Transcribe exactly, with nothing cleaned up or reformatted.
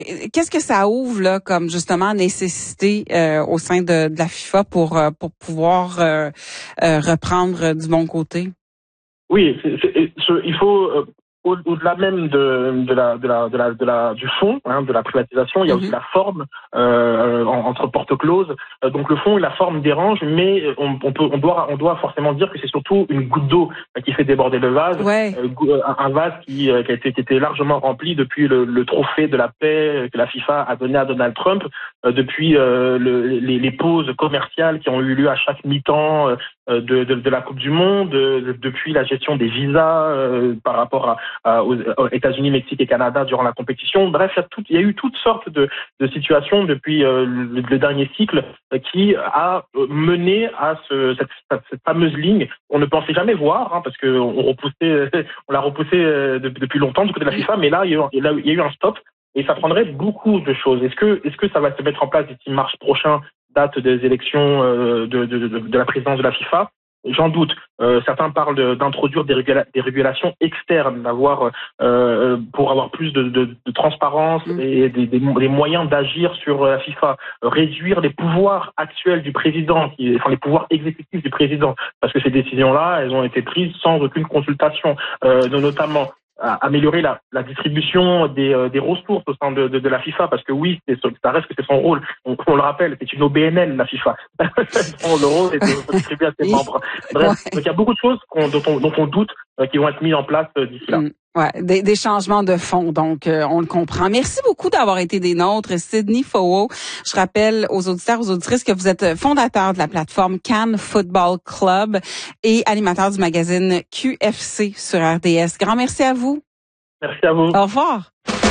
Qu'est-ce que ça ouvre là comme justement nécessité euh, au sein de, de la FIFA pour euh, pour pouvoir euh, euh, reprendre du bon côté? Oui, c'est, c'est, c'est, il faut euh, au, au-delà même de, de, la, de, la, de, la, de la du fond, hein, de la privatisation, il y a Mm-hmm. aussi la forme euh, en, entre portes closes. Euh, donc le fond et la forme dérangent, mais on, on peut, on doit, on doit forcément dire que c'est surtout une goutte d'eau euh, qui fait déborder le vase. Ouais. Euh, un, un vase qui, euh, qui a été, qui était largement rempli depuis le, le trophée de la paix que la FIFA a donné à Donald Trump, euh, depuis euh, le, les, les pauses commerciales qui ont eu lieu à chaque mi-temps. Euh, De, de, de la Coupe du Monde, de, depuis la gestion des visas euh, par rapport à, à, aux, aux États-Unis, Mexique et Canada durant la compétition. Bref, il y a, tout, il y a eu toutes sortes de, de situations depuis euh, le, le dernier cycle euh, qui a mené à ce, cette, cette fameuse ligne qu'on ne pensait jamais voir, hein, parce qu'on repoussait, on l'a repoussé euh, de, depuis longtemps du côté de la FIFA, mais là il, y a, il y a eu un stop et ça prendrait beaucoup de choses. Est-ce que, est-ce que ça va se mettre en place d'ici mars prochain, date des élections euh, de, de, de, de la présidence de la FIFA? J'en doute. Euh, certains parlent de, d'introduire des, régula- des régulations externes, d'avoir euh, pour avoir plus de, de, de transparence Mm. et des, des, des moyens d'agir sur la FIFA. Euh, réduire les pouvoirs actuels du président, qui, enfin les pouvoirs exécutifs du président, parce que ces décisions-là, elles ont été prises sans aucune consultation, euh, notamment. Améliorer la, la distribution des, euh, des ressources au sein de, de, de la FIFA, parce que oui, c'est, ça reste que c'est son rôle. On, on le rappelle, c'est une O B N L, la FIFA. Le rôle est de distribuer à ses membres. Bref, Ouais. donc il y a beaucoup de choses qu'on, dont, on, dont on doute euh, qui vont être mises en place euh, d'ici là. Mm. Ouais, des, des changements de fond, donc euh, on le comprend. Merci beaucoup d'avoir été des nôtres, Sydney Fowo. Je rappelle aux auditeurs, aux auditrices que vous êtes fondateur de la plateforme Cannes Football Club et animateur du magazine Q F C sur R D S. Grand merci à vous. Merci à vous. Au revoir.